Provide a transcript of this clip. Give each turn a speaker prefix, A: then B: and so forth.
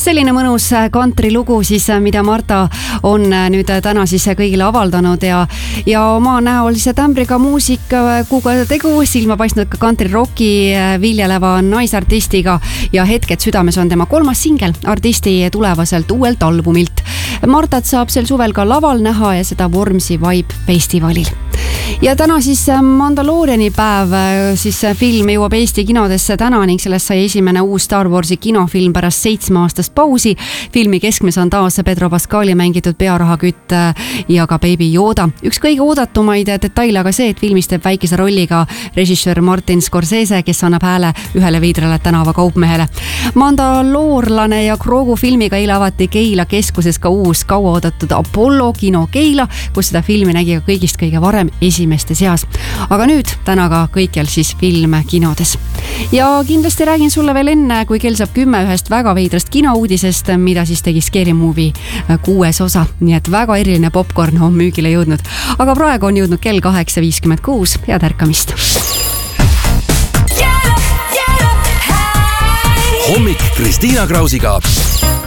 A: selline mõnus kantrilugu siis, mida Marta on nüüd täna siis kõigile avaldanud ja oma näolise tämbriga muusikakuuga tegu, silma paistnud ka kantriroki viljeleva naisartistiga ja Hetked südames on tema 3. singel artisti tulevaselt uuelt albumilt. Martat saab sel suvel ka laval näha ja seda Vormsi Vibe festivalil. Ja täna siis Mandalooriani päev, siis film jõuab Eesti kinodesse täna ning sellest sai esimene uus Star Warsi kinofilm pärast 7-aastast pausi. Filmi keskmes on taas Pedro Pascali mängitud pearahakütt ja ka Baby Yoda. Üks kõige oodatumaid detaile aga see, et filmis teeb väikese rolliga režissöör Martin Scorsese, kes annab hääle ühele veidrale tänava kaupmehele. Mandaloorlane ja Krogu filmiga eile avati Keila keskuses ka uus kauaoodatud Apollo kino Keila, kus seda filmi nägi ka kõigist kõige varem esimeste seas. Aga nüüd täna ka kõikjal siis film kinodes. Ja kindlasti räägin sulle veel enne, kui kell saab 10 ühest väga veidrast kinouudisest, mida siis tegi Scary Movie 6. osa. Nii et väga eriline popcorn on müügile jõudnud. Aga praegu on jõudnud kell 8.56. Head ärkamist!
B: Hommik Kristiina Krausiga.